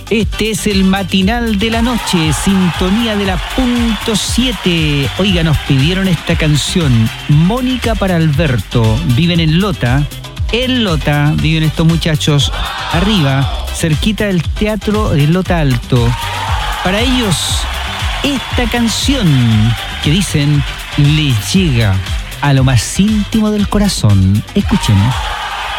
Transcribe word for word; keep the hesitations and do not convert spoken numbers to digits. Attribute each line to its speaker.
Speaker 1: Este es el matinal de la noche, sintonía de la punto siete. Oiga, nos pidieron esta canción. Mónica para Alberto. Viven en Lota. En Lota viven estos muchachos. Arriba, cerquita del teatro de Lota Alto. Para ellos, esta canción que dicen les llega a lo más íntimo del corazón. Escuchemos.